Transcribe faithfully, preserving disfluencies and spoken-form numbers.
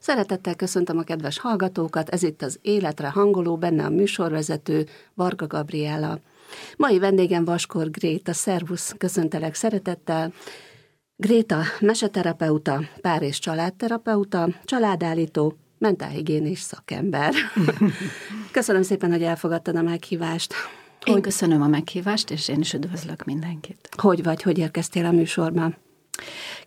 Szeretettel köszöntöm a kedves hallgatókat, ez itt az Életre hangoló, benne a műsorvezető Varga Gabriella. Mai vendégem Vaskor Gréta, szervusz, köszöntelek szeretettel. Gréta meseterapeuta, pár- és családterapeuta, családállító, mentálhigiénés szakember. Köszönöm szépen, hogy elfogadtad a meghívást. Én hogy, köszönöm a meghívást, és én is üdvözlök mindenkit. Hogy vagy, hogy érkeztél a műsorban?